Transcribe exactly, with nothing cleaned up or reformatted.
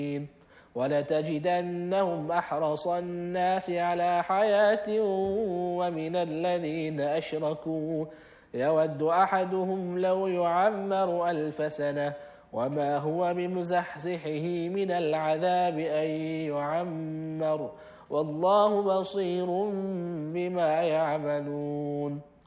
ولتجدنهم أحرص الناس على حياة ومن الذين أشركوا يود أحدهم لو يعمر ألف سنة وما هو بمزحزحه من العذاب أن يعمر والله بصير بما يعملون.